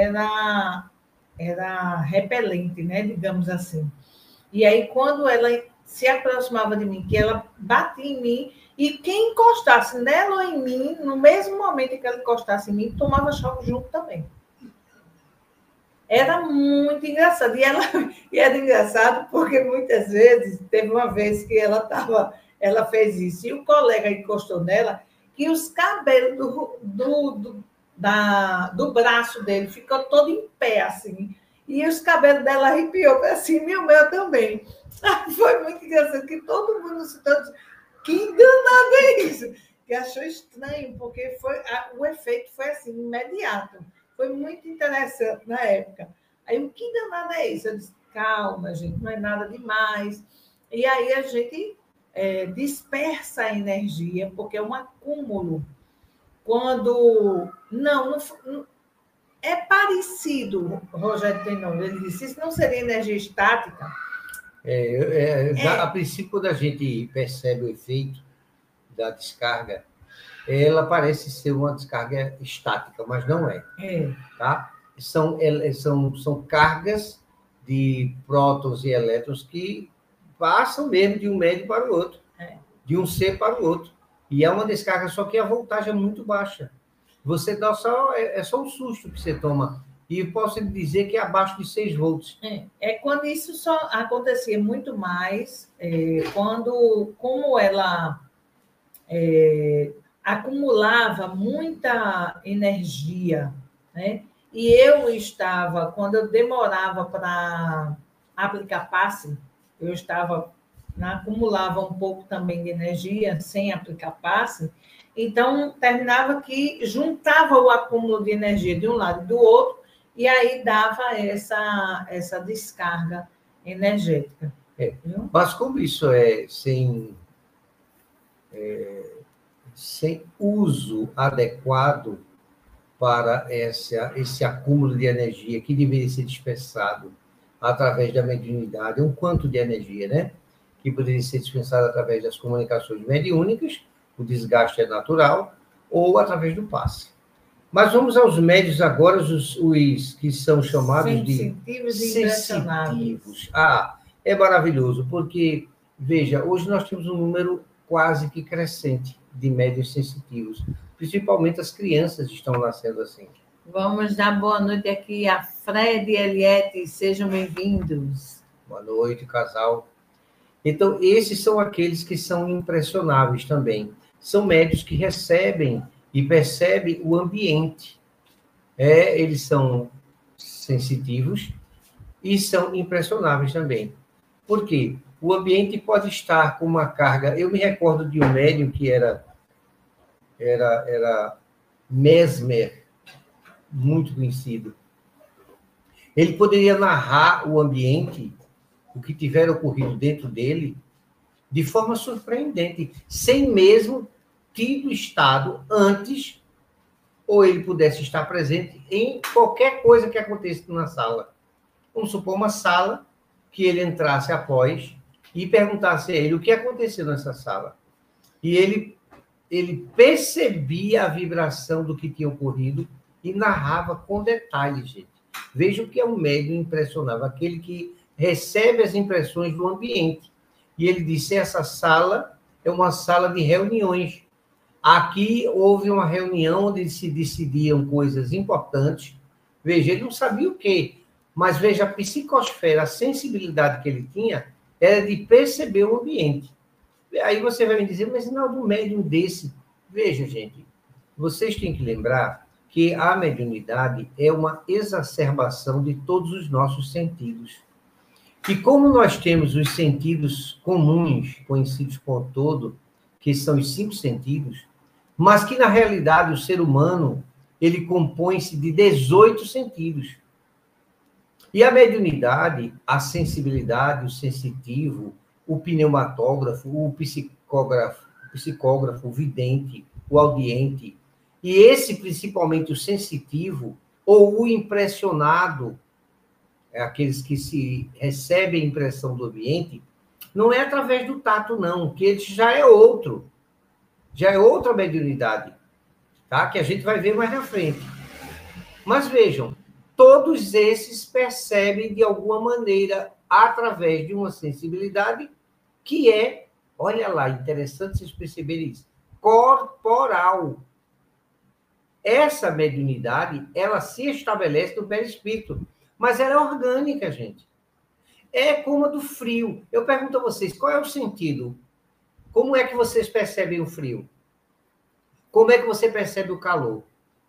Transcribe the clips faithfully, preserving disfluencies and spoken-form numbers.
era, era repelente, né? Digamos assim. E aí, quando ela se aproximava de mim, que ela batia em mim, e quem encostasse nela ou em mim, no mesmo momento que ela encostasse em mim, tomava choque junto também. Era muito engraçado. E, ela, e era engraçado porque muitas vezes, teve uma vez que ela tava, ela fez isso, e o colega encostou nela, que os cabelos do, do, do, da, do braço dele ficou todo em pé, assim. E os cabelos dela arrepiou para cima e o meu também. Foi muito engraçado, que todo mundo se todo, que enganado é isso? Que achou estranho, porque foi, a, o efeito foi assim, imediato. Foi muito interessante na época. Aí, o que danado é isso? Eu disse, calma, gente, não é nada demais. E aí a gente é, dispersa a energia, porque é um acúmulo. Quando. Não, não, não é parecido, Rogério Tenor, ele disse, isso não seria energia estática? É, é, a princípio, quando a gente percebe o efeito da descarga, ela parece ser uma descarga estática, mas não é. É. Tá? São, são, são cargas de prótons e elétrons que passam mesmo de um médio para o outro, é. de um ser para o outro. E é uma descarga, só que a voltagem é muito baixa. Você dá só, é, é só um susto que você toma. E posso dizer que é abaixo de seis volts. É, é quando isso só acontecia muito mais, é, quando, como ela é, acumulava muita energia, né? E eu estava, quando eu demorava para aplicar passe, eu estava, acumulava um pouco também de energia sem aplicar passe, então terminava que juntava o acúmulo de energia de um lado e do outro, e aí dava essa, essa descarga energética. É, mas como isso é sem, é, sem uso adequado para esse, esse acúmulo de energia que deveria ser dispersado através da mediunidade, um quanto de energia, né? Que poderia ser dispensado através das comunicações mediúnicas, o desgaste é natural, ou através do passe. Mas vamos aos médios agora, os, os que são chamados sensitivos de e sensitivos. Ah, é maravilhoso, porque, veja, hoje nós temos um número quase que crescente de médios sensitivos, principalmente as crianças estão nascendo assim. Vamos dar boa noite aqui a Fred e Eliette, sejam bem-vindos. Boa noite, casal. Então, esses são aqueles que são impressionáveis também. São médios que recebem e percebem o ambiente. É, eles são sensitivos e são impressionáveis também. Por quê? O ambiente pode estar com uma carga... Eu me recordo de um médium que era, era, era Mesmer, muito conhecido. Ele poderia narrar o ambiente, o que tiver ocorrido dentro dele, de forma surpreendente, sem mesmo tido estado antes, ou ele pudesse estar presente em qualquer coisa que aconteça na sala. Vamos supor uma sala que ele entrasse após e perguntasse a ele o que aconteceu nessa sala. E ele, ele percebia a vibração do que tinha ocorrido e narrava com detalhes, gente. Veja o que é um médium impressionável, aquele que recebe as impressões do ambiente. E ele disse, essa sala é uma sala de reuniões. Aqui houve uma reunião onde se decidiam coisas importantes. Veja, ele não sabia o quê, mas veja, a psicosfera, a sensibilidade que ele tinha era de perceber o ambiente. Aí você vai me dizer, mas não, do médium desse. Veja, gente, vocês têm que lembrar que a mediunidade é uma exacerbação de todos os nossos sentidos. E como nós temos os sentidos comuns, conhecidos por todo, que são os cinco sentidos, mas que, na realidade, o ser humano, ele compõe-se de dezoito sentidos. E a mediunidade, a sensibilidade, o sensitivo, o pneumatógrafo, o psicógrafo, o psicógrafo, o vidente, o audiente, e esse, principalmente, o sensitivo, ou o impressionado, é aqueles que se recebem a impressão do ambiente, não é através do tato, não, que ele já é outro. Já é outra mediunidade, tá? Que a gente vai ver mais na frente. Mas vejam, todos esses percebem de alguma maneira, através de uma sensibilidade que é, olha lá, interessante vocês perceberem isso, corporal. Essa mediunidade, ela se estabelece no perispírito, mas ela é orgânica, gente. É como a do frio. Eu pergunto a vocês, qual é o sentido? Como é que vocês percebem o frio? Como é que você percebe o calor?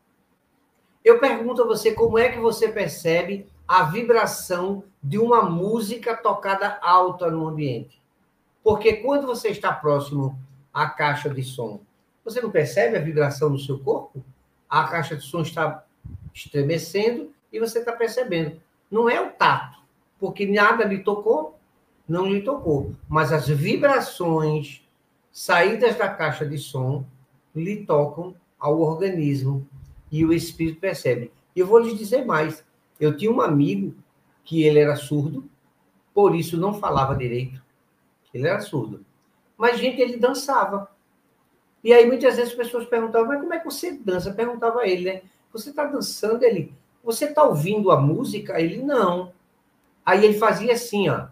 Eu pergunto a você, como é que você percebe a vibração de uma música tocada alta no ambiente? Porque quando você está próximo à caixa de som, você não percebe a vibração no seu corpo? A caixa de som está estremecendo e você está percebendo. Não é o tato, porque nada lhe tocou, não lhe tocou. Mas as vibrações saídas da caixa de som lhe tocam ao organismo e o espírito percebe. E eu vou lhes dizer mais. Eu tinha um amigo que ele era surdo, por isso não falava direito. Ele era surdo. Mas, gente, ele dançava. E aí, muitas vezes, as pessoas perguntavam, mas como é que você dança? Perguntava a ele, né? Você está dançando? Ele, você está ouvindo a música? Ele, não. Aí ele fazia assim, ó.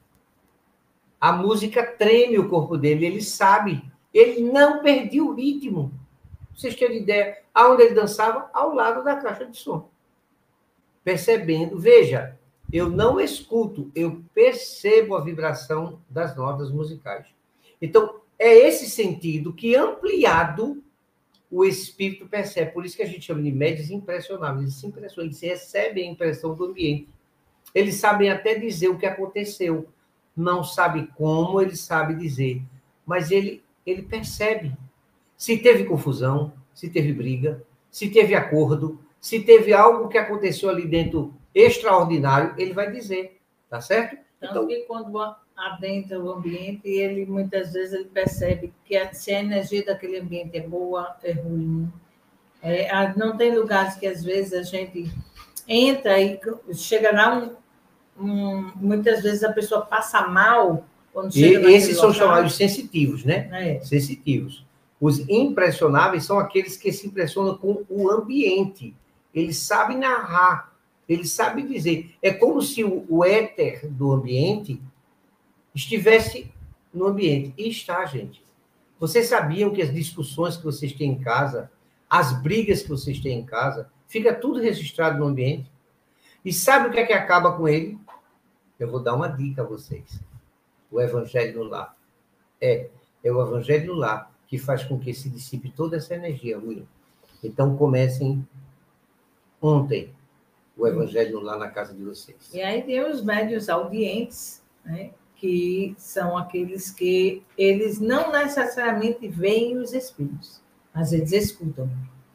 A música treme o corpo dele, ele sabe. Ele não perdia o ritmo. Vocês terem ideia, aonde ele dançava? Ao lado da caixa de som. Percebendo, veja, eu não escuto, eu percebo a vibração das notas musicais. Então, é esse sentido que, ampliado, o espírito percebe. Por isso que a gente chama de médios impressionáveis. Eles se impressionam, eles recebem a impressão do ambiente. Eles sabem até dizer o que aconteceu. Não sabe como, ele sabe dizer. Mas ele, ele percebe. Se teve confusão, se teve briga, se teve acordo, se teve algo que aconteceu ali dentro extraordinário, ele vai dizer. Tá certo? Tanto então, que quando adentra o ambiente, ele muitas vezes ele percebe que a, se a energia daquele ambiente é boa, é ruim. É, não tem lugares que às vezes a gente entra e chega lá, um, um, muitas vezes a pessoa passa mal quando chega. E esses são chamados sensitivos, né? É. Sensitivos. Os impressionáveis são aqueles que se impressionam com o ambiente. Eles sabem narrar, eles sabem dizer. É como se o, o éter do ambiente estivesse no ambiente. E está, gente. Vocês sabiam que as discussões que vocês têm em casa, as brigas que vocês têm em casa, fica tudo registrado no ambiente? E sabe o que é que acaba com ele? Eu vou dar uma dica a vocês. O evangelho no lar. É, é o evangelho no lar que faz com que se dissipe toda essa energia ruim. Então, comecem ontem o evangelho lá na casa de vocês. E aí tem os médiuns audientes, né, que são aqueles que eles não necessariamente veem os espíritos, mas eles escutam.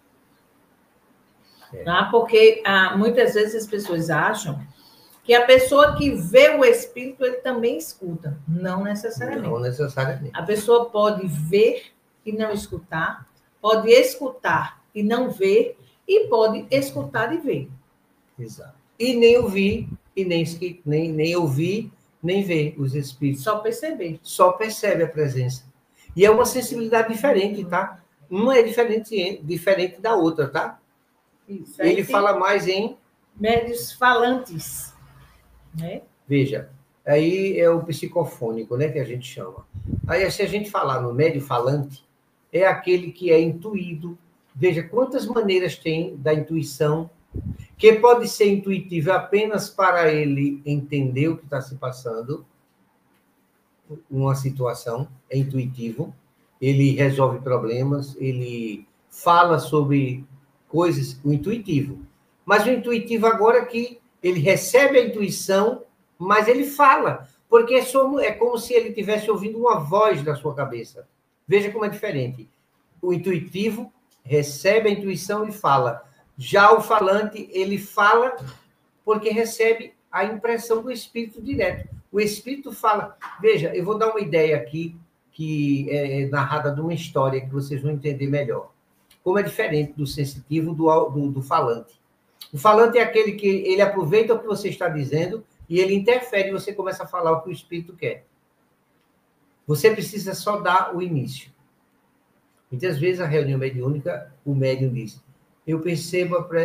É. Tá? Porque ah, muitas vezes as pessoas acham que a pessoa que vê o espírito, ele também escuta. Não necessariamente. Não necessariamente. A pessoa pode ver e não escutar, pode escutar e não ver, e pode escutar e ver. Exato. E nem ouvir, e nem, nem, nem ouvir, nem ver os espíritos. Só perceber. Só percebe a presença. E é uma sensibilidade diferente, tá? Uma é diferente, diferente da outra, tá? Isso. Ele fala mais em... médios falantes. Né? Veja, aí é o psicofônico, né, que a gente chama. Aí, se a gente falar no médio falante, é aquele que é intuído. Veja quantas maneiras tem da intuição, que pode ser intuitiva apenas para ele entender o que está se passando, uma situação, é intuitivo, ele resolve problemas, ele fala sobre coisas, o intuitivo. Mas o intuitivo agora é que ele recebe a intuição, mas ele fala, porque é como se ele estivesse ouvindo uma voz da sua cabeça. Veja como é diferente. O intuitivo recebe a intuição e fala. Já o falante, ele fala porque recebe a impressão do espírito direto. O espírito fala. Veja, eu vou dar uma ideia aqui, que é narrada de uma história que vocês vão entender melhor. Como é diferente do sensitivo do, do, do falante. O falante é aquele que ele aproveita o que você está dizendo e ele interfere e você começa a falar o que o espírito quer. Você precisa só dar o início. Muitas vezes, a reunião mediúnica, o médium diz, eu percebo, a pre...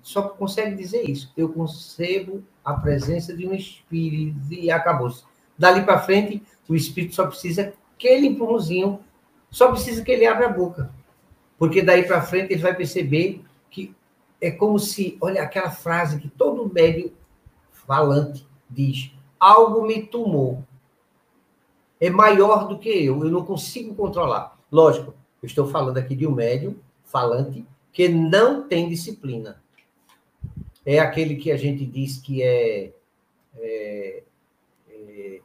só consegue dizer isso. Eu concebo a presença de um espírito e acabou-se. Dali para frente, o espírito só precisa aquele empurrãozinho, só precisa que ele abra a boca. Porque daí para frente ele vai perceber que é como se, olha, aquela frase que todo médium falante diz, algo me tomou. É maior do que eu, eu não consigo controlar. Lógico, eu estou falando aqui de um médium falante que não tem disciplina. É aquele que a gente diz que é, é, é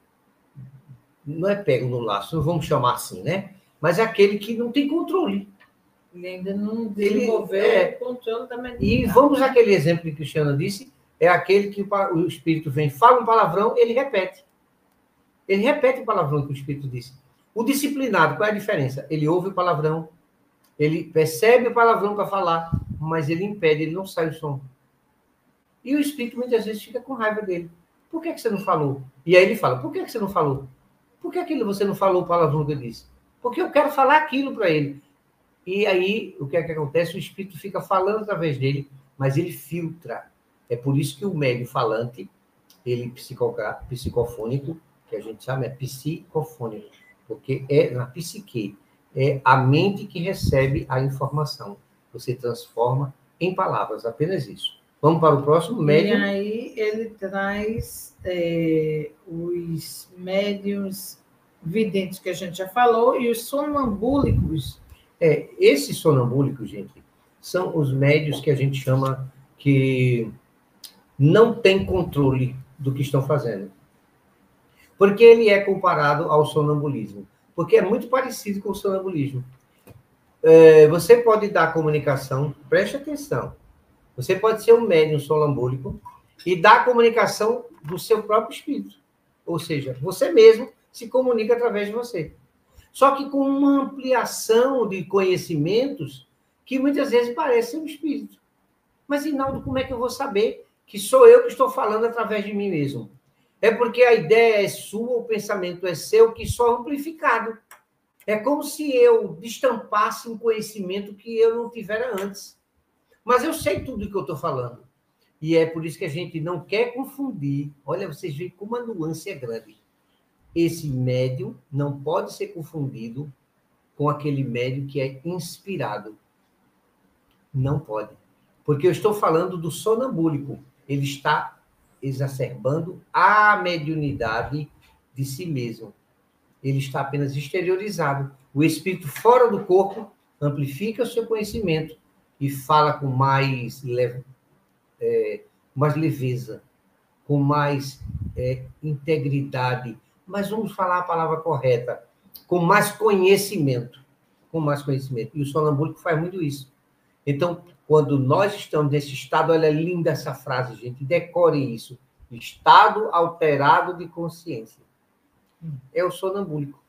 não é pego no laço, não vamos chamar assim, né? Mas é aquele que não tem controle. Ele ainda não desenvolveu ele, é, o controle da mente. E vamos àquele exemplo que a Cristiana disse, é aquele que o espírito vem, fala um palavrão, ele repete. Ele repete o palavrão que o espírito disse. O disciplinado, qual é a diferença? Ele ouve o palavrão, ele percebe o palavrão para falar, mas ele impede, ele não sai o som. E o espírito muitas vezes fica com raiva dele. Por que, que você não falou? E aí ele fala, por que, que você não falou? Por que aquilo você não falou o palavrão que eu disse? Porque eu quero falar aquilo para ele. E aí, o que é que acontece? O espírito fica falando através dele, mas ele filtra. É por isso que o médium falante, ele psicofônico, que a gente chama é psicofônico, porque é na psique, é a mente que recebe a informação. Você transforma em palavras, apenas isso. Vamos para o próximo médium. E aí ele traz é, os médiums videntes que a gente já falou e os sonambúlicos. É, esses sonambúlicos, gente, são os médios que a gente chama que não tem controle do que estão fazendo. Porque ele é comparado ao sonambulismo. Porque é muito parecido com o sonambulismo. É, você pode dar comunicação, preste atenção, você pode ser um médium sonambúlico e dar a comunicação do seu próprio espírito. Ou seja, você mesmo se comunica através de você. Só que com uma ampliação de conhecimentos que muitas vezes parece um espírito. Mas, Inaldo, como é que eu vou saber que sou eu que estou falando através de mim mesmo? É porque a ideia é sua, o pensamento é seu, que só amplificado. É como se eu destampasse um conhecimento que eu não tivera antes. Mas eu sei tudo o que eu estou falando. E é por isso que a gente não quer confundir. Olha, vocês veem como a nuance é grande. Esse médium não pode ser confundido com aquele médium que é inspirado. Não pode. Porque eu estou falando do sonambúlico. Ele está exacerbando a mediunidade de si mesmo. Ele está apenas exteriorizado. O espírito fora do corpo amplifica o seu conhecimento e fala com mais, leve, é, mais leveza, com mais é, integridade. Mas vamos falar a palavra correta, com mais conhecimento. Com mais conhecimento. E o sonambúlico faz muito isso. Então, quando nós estamos nesse estado, olha, é linda essa frase, gente, decore isso. Estado alterado de consciência. É o sonambúlico.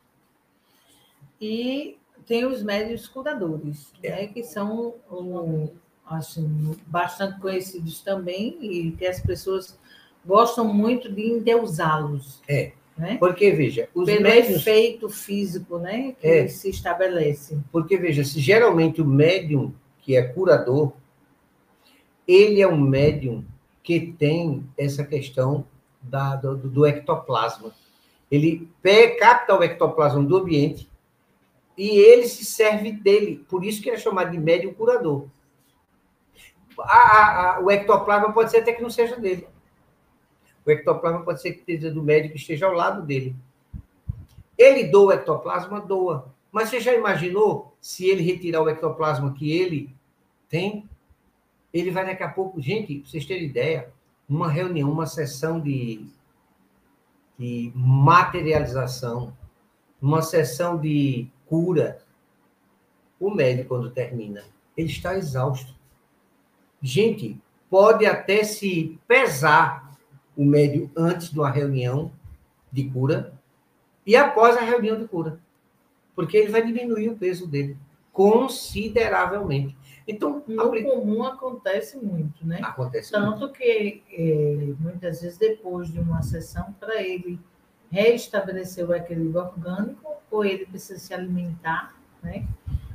E tem os médiuns curadores, é. né, que são um, assim, bastante conhecidos também e que as pessoas gostam muito de endeusá-los. É, né? Porque, veja... Os Pelo médiuns... efeito físico, né, que é. se estabelece. Porque, veja, se geralmente o médium que é curador, ele é um médium que tem essa questão da, do, do ectoplasma. Ele capta o ectoplasma do ambiente e ele se serve dele. Por isso que ele é chamado de médium curador. A, a, a, o ectoplasma pode ser até que não seja dele. O ectoplasma pode ser que seja do médium que esteja ao lado dele. Ele doa o ectoplasma? Doa. Mas você já imaginou se ele retirar o ectoplasma que ele tem? Ele vai daqui a pouco... Gente, para vocês terem ideia, uma reunião, uma sessão de, de materialização, uma sessão de cura, o médico, quando termina, ele está exausto. Gente, pode até se pesar o médium antes de uma reunião de cura e após a reunião de cura. Porque ele vai diminuir o peso dele consideravelmente. Então, no apl... comum acontece muito, né? Acontece Tanto muito. que, é, muitas vezes, depois de uma sessão, para ele restabelecer o equilíbrio orgânico, ou ele precisa se alimentar, né?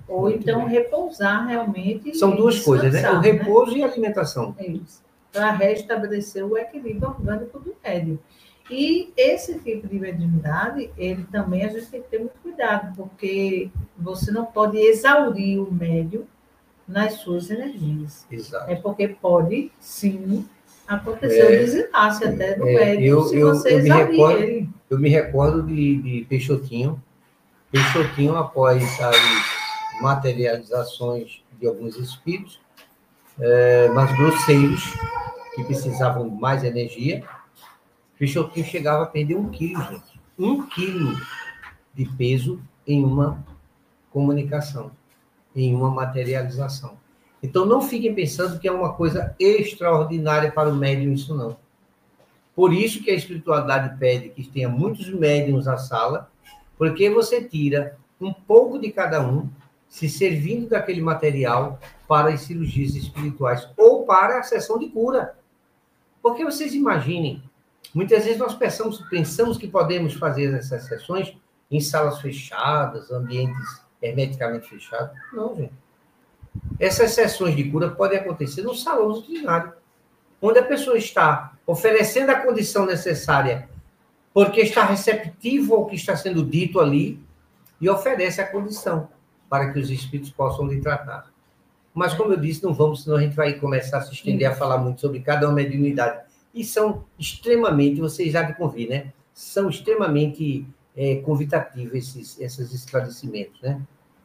Ou Muito então bem. repousar realmente. São duas coisas, né? O repouso, né? E a alimentação. É isso. Para restabelecer o equilíbrio orgânico do médium. E esse tipo de mediunidade, ele também a gente tem que ter muito cuidado, porque você não pode exaurir o médium nas suas energias. Exato. É porque pode, sim, acontecer o É, desenlace até do é, médium eu, se eu, você eu me exaurir recordo, ele. Eu me recordo de, de Peixotinho. Peixotinho, após as materializações de alguns espíritos, é, mas grosseiros, que precisavam de mais energia, Peixotinho chegava a perder um quilo, gente. Um quilo de peso em uma comunicação, em uma materialização. Então, não fiquem pensando que é uma coisa extraordinária para o médium isso, não. Por isso que a espiritualidade pede que tenha muitos médiums na sala, porque você tira um pouco de cada um, se servindo daquele material para as cirurgias espirituais ou para a sessão de cura. Porque vocês imaginem, muitas vezes nós pensamos, pensamos que podemos fazer essas sessões em salas fechadas, ambientes hermeticamente fechados. Não, gente. Essas sessões de cura podem acontecer no salão doutrinário, onde a pessoa está oferecendo a condição necessária porque está receptivo ao que está sendo dito ali e oferece a condição para que os espíritos possam lhe tratar. Mas, como eu disse, não vamos, senão a gente vai começar a se estender a falar muito sobre cada uma mediunidade. E são extremamente, vocês já de convir, né? São extremamente é, convidativos esses, esses esclarecimentos, né?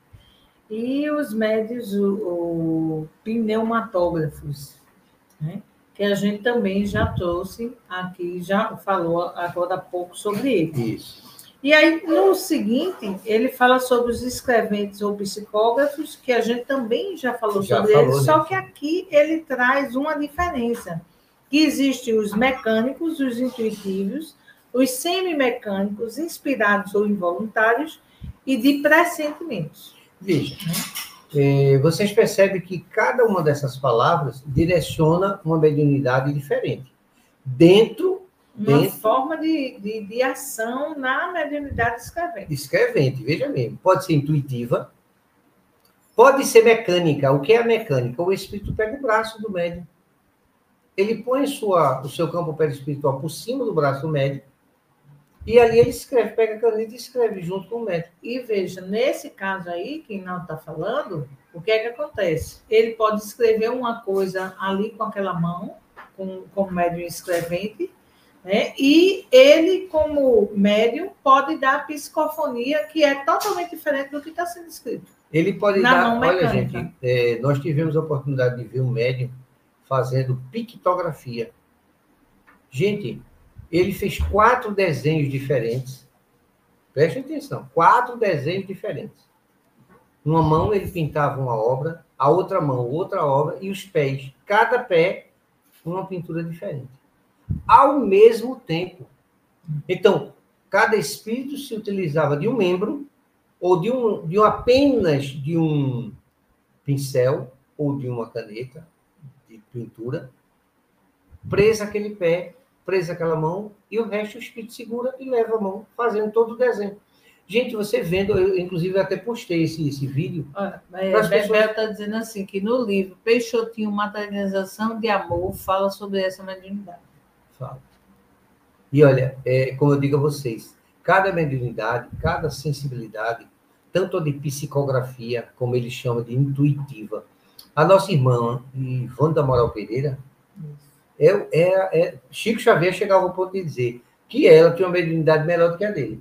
E os médios, o, o pneumatógrafos, né? Que a gente também já trouxe aqui, já falou agora há pouco sobre ele. Isso. E aí, no seguinte, ele fala sobre os escreventes ou psicógrafos, que a gente também já falou Já sobre falou, eles, né? só que aqui ele traz uma diferença, que existem os mecânicos, os intuitivos, os semimecânicos, inspirados ou involuntários, e de pressentimentos. Veja, é, vocês percebem que cada uma dessas palavras direciona uma mediunidade diferente. Dentro... Uma dentro, forma de, de, de ação na mediunidade escrevente. Escrevente, veja mesmo. Pode ser intuitiva, pode ser mecânica. O que é a mecânica? O espírito pega o braço do médium. Ele põe sua, o seu campo perispiritual por cima do braço do médium e ali ele escreve, pega a caneta e escreve junto com o médium. E veja, nesse caso aí, que não está falando, o que é que acontece? Ele pode escrever uma coisa ali com aquela mão, com, com o médium escrevente, né? E ele, como médium, pode dar a psicofonia, que é totalmente diferente do que está sendo escrito. Ele pode Na dar... mão Olha, mecânica. gente, é, nós tivemos a oportunidade de ver um médium fazendo pictografia. Gente, ele fez quatro desenhos diferentes. Preste atenção, quatro desenhos diferentes. Uma mão ele pintava uma obra, a outra mão outra obra, e os pés, cada pé, uma pintura diferente. Ao mesmo tempo. Então, cada espírito se utilizava de um membro, ou de, um, de um, apenas de um pincel, ou de uma caneta de pintura, presa aquele pé, presa aquela mão, e o resto o espírito segura e leva a mão, fazendo todo o desenho. Gente, você vendo, eu inclusive até postei esse, esse vídeo. Ah, é, Bebel pessoas... está dizendo assim, que no livro Peixotinho, Materialização de Amor, fala sobre essa mediunidade. Fala. E olha, é, como eu digo a vocês, cada mediunidade, cada sensibilidade, tanto a de psicografia, como ele chama de intuitiva. A nossa irmã, Wanda Moral Pereira, é, é, é, Chico Xavier chegava ao ponto de dizer que ela tinha uma mediunidade melhor do que a dele.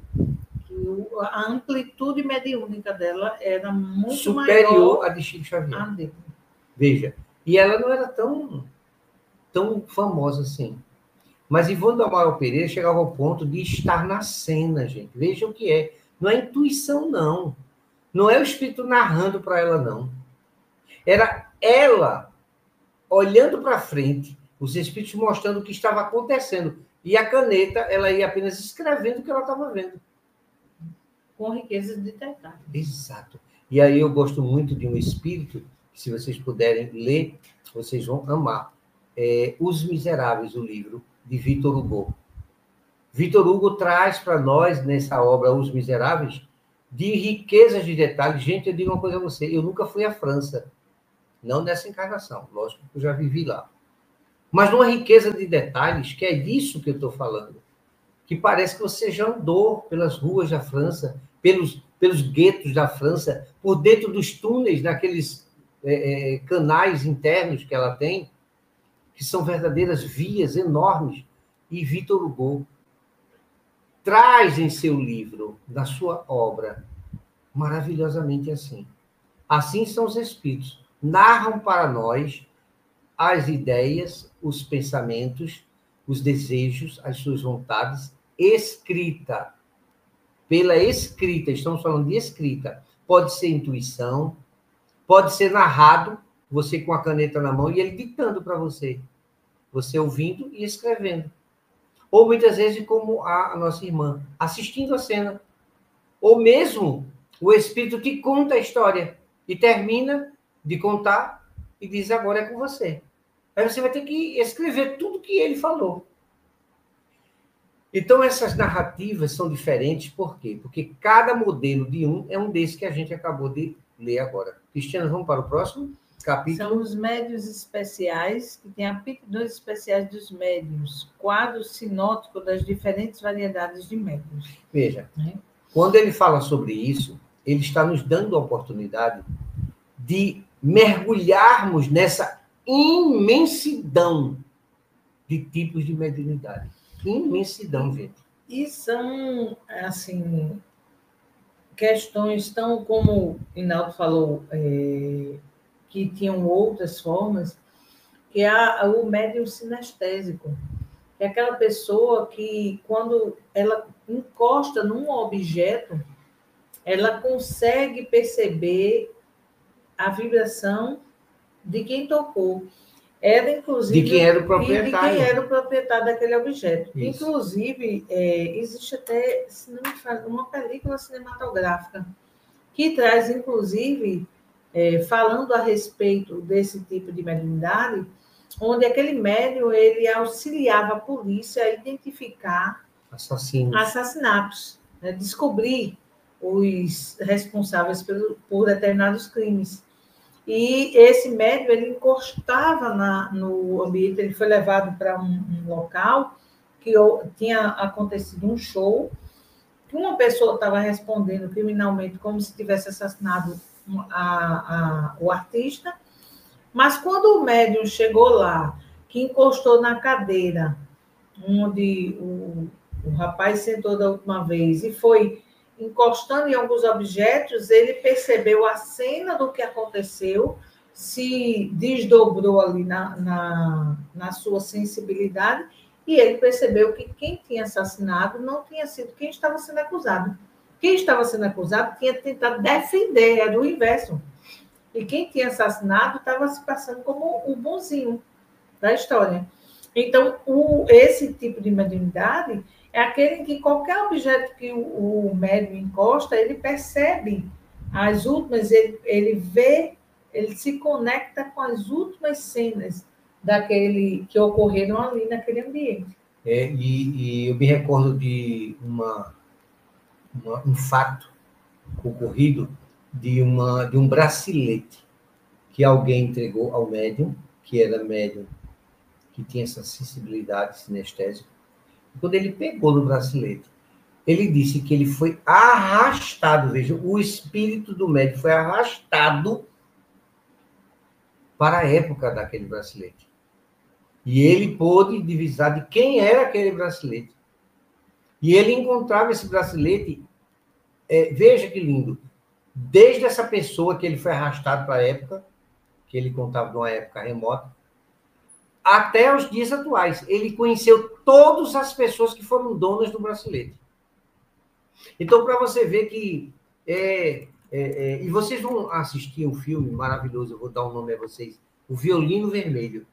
A amplitude mediúnica dela era muito superior maior à de Chico Xavier. A dele. Veja, e ela não era tão, tão famosa assim. Mas Ivone do Amaral Pereira chegava ao ponto de estar na cena, gente. Veja o que é. Não é intuição, não. Não é o espírito narrando para ela, não. Era ela olhando para frente, os espíritos mostrando o que estava acontecendo. E a caneta, ela ia apenas escrevendo o que ela estava vendo. Com riqueza de detalhes. Exato. E aí eu gosto muito de um espírito, que se vocês puderem ler, vocês vão amar. É Os Miseráveis, o livro de Victor Hugo. Victor Hugo traz para nós, nessa obra Os Miseráveis, de riquezas de detalhes. Gente, eu digo uma coisa a você, eu nunca fui à França, não nessa encarnação, lógico que eu já vivi lá. Mas numa riqueza de detalhes, que é disso que eu estou falando, que parece que você já andou pelas ruas da França, pelos, pelos guetos da França, por dentro dos túneis, daqueles é, é, canais internos que ela tem, que são verdadeiras vias enormes. E Victor Hugo traz em seu livro, na sua obra, maravilhosamente assim. Assim são os espíritos. Narram para nós as ideias, os pensamentos, os desejos, as suas vontades, escrita. Pela escrita, estamos falando de escrita. Pode ser intuição, pode ser narrado, você com a caneta na mão e ele ditando para você. Você ouvindo e escrevendo. Ou muitas vezes, como a nossa irmã, assistindo a cena. Ou mesmo o espírito que conta a história e termina de contar e diz, agora é com você. Aí você vai ter que escrever tudo que ele falou. Então, essas narrativas são diferentes, por quê? Porque cada modelo de um é um desses que a gente acabou de ler agora. Cristiano, vamos para o próximo capítulo? São os médiuns especiais, que tem aptidões especiais dos médiuns, quadro sinótico das diferentes variedades de médiuns. Veja, né? Quando ele fala sobre isso, ele está nos dando a oportunidade de mergulharmos nessa imensidão de tipos de mediunidade. Imensidão, gente. E são, assim, questões tão, como o Hinaldo falou, é, que tinham outras formas, que é o médium sinestésico. É aquela pessoa que, quando ela encosta num objeto, ela consegue perceber a vibração de quem tocou. Era, inclusive... De quem era o proprietário. De quem era o proprietário daquele objeto. Isso. Inclusive, é, existe até uma película cinematográfica que traz, inclusive, é, falando a respeito desse tipo de mediunidade, onde aquele médium ele auxiliava a polícia a identificar assassinos, assassinatos, né? Descobrir os responsáveis pelo, por determinados crimes. E esse médium, ele encostava na, no ambiente, ele foi levado para um, um local que tinha acontecido um show, que uma pessoa estava respondendo criminalmente como se tivesse assassinado a, a, o artista, mas quando o médium chegou lá, que encostou na cadeira onde o, o rapaz sentou da última vez e foi encostando em alguns objetos, ele percebeu a cena do que aconteceu, se desdobrou ali na, na, na sua sensibilidade, e ele percebeu que quem tinha assassinado não tinha sido quem estava sendo acusado. Quem estava sendo acusado tinha tentado defender, era o inverso. E quem tinha assassinado estava se passando como o bonzinho da história. Então, o, esse tipo de mediunidade é aquele em que qualquer objeto que o, o médium encosta, ele percebe as últimas, ele, ele vê, ele se conecta com as últimas cenas daquele, que ocorreram ali naquele ambiente. É, e, e eu me recordo de uma, uma, um fato ocorrido de, uma, de um bracelete que alguém entregou ao médium, que era médium, que tinha essa sensibilidade sinestésica. Quando ele pegou no bracelete, ele disse que ele foi arrastado, veja, o espírito do médium foi arrastado para a época daquele bracelete. E ele pôde divisar de quem era aquele bracelete. E ele encontrava esse bracelete, é, veja que lindo, desde essa pessoa que ele foi arrastado para a época, que ele contava de uma época remota, até os dias atuais. Ele conheceu todas as pessoas que foram donas do bracelete. Então, para você ver que... É, é, é, e vocês vão assistir um filme maravilhoso, eu vou dar um nome a vocês, O Violino Vermelho.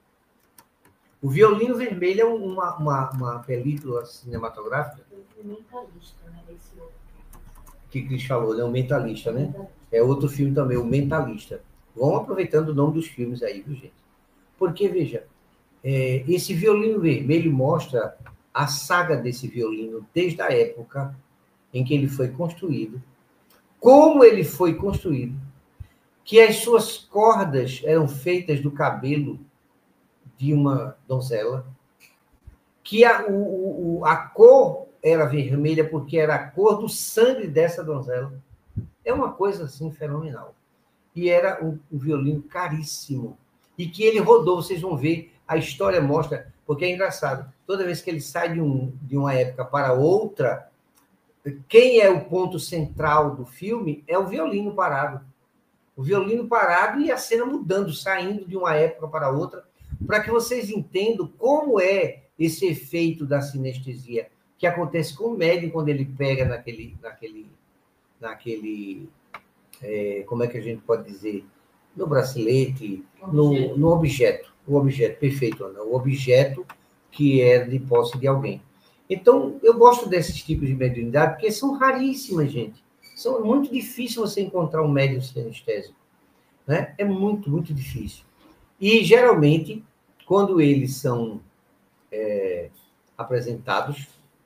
O Violino Vermelho é uma, uma, uma película cinematográfica... O Mentalista, né? Esse outro. Que Cris falou, né? O Mentalista, né? É outro filme também, O Mentalista. Vão aproveitando o nome dos filmes aí, viu, gente? Porque, veja, é, esse Violino Vermelho mostra a saga desse violino desde a época em que ele foi construído, como ele foi construído, que as suas cordas eram feitas do cabelo de uma donzela, que a, o, o, a cor era vermelha porque era a cor do sangue dessa donzela. É uma coisa assim fenomenal. E era um, um violino caríssimo. E que ele rodou, vocês vão ver, a história mostra, porque é engraçado, toda vez que ele sai de, um, de uma época para outra, quem é o ponto central do filme é o violino parado. O violino parado e a cena mudando, saindo de uma época para outra, para que vocês entendam como é esse efeito da sinestesia, que acontece com o médium quando ele pega naquele, naquele, naquele é, como é que a gente pode dizer, no bracelete, no, no objeto, o objeto, perfeito, Ana, o objeto que é de posse de alguém. Então, eu gosto desses tipos de mediunidade, porque são raríssimas, gente. São muito difícil você encontrar um médium sinestésico, né? É muito, muito difícil. E, geralmente, quando eles são é, apresentados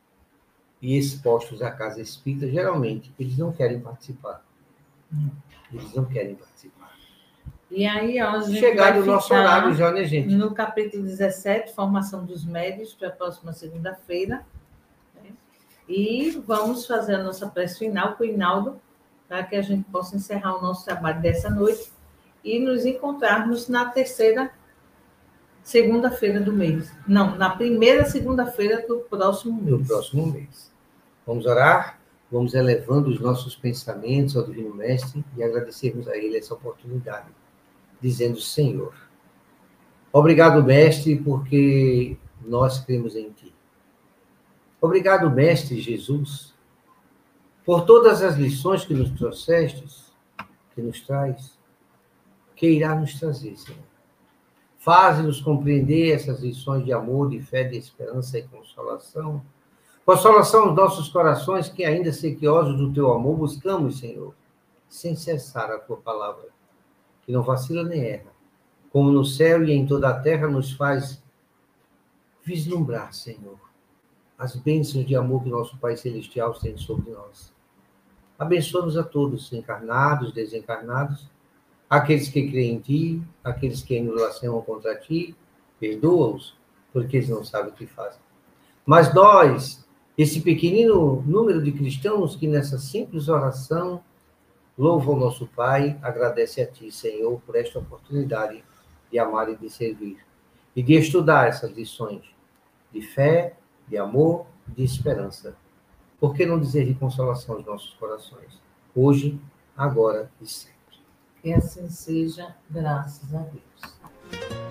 e expostos à casa espírita, geralmente, eles não querem participar. Eles não querem participar. E aí, ó, a gente Chegado o nosso horário já, né, gente? No capítulo dezessete, formação dos médios, para a próxima segunda-feira. Né? E vamos fazer a nossa prece final com o Hinaldo, para que a gente possa encerrar o nosso trabalho dessa noite e nos encontrarmos na terceira segunda-feira do mês. Não, na primeira segunda-feira do próximo mês. Do próximo mês. Vamos orar? Vamos elevando os nossos pensamentos ao Divino Mestre e agradecermos a Ele essa oportunidade, dizendo: Senhor, obrigado, Mestre, porque nós cremos em Ti. Obrigado, Mestre Jesus, por todas as lições que nos trouxestes, que nos traz, que irá nos trazer, Senhor. Faze-nos compreender essas lições de amor, de fé, de esperança e consolação. Consolação aos nossos corações que, ainda sequiosos do Teu amor, buscamos, Senhor, sem cessar a Tua palavra, que não vacila nem erra, como no céu e em toda a terra nos faz vislumbrar, Senhor, as bênçãos de amor que nosso Pai Celestial tem sobre nós. Abençoa-nos a todos, encarnados, desencarnados, aqueles que creem em Ti, aqueles que ainda blasfemam contra Ti, perdoa-os, porque eles não sabem o que fazem. Mas nós, esse pequenino número de cristãos que nessa simples oração louva o nosso Pai, agradece a Ti, Senhor, por esta oportunidade de amar e de servir, e de estudar essas lições de fé, de amor, de esperança. Por que não dizer de consolação aos nossos corações? Hoje, agora e sempre. Que assim seja, graças a Deus.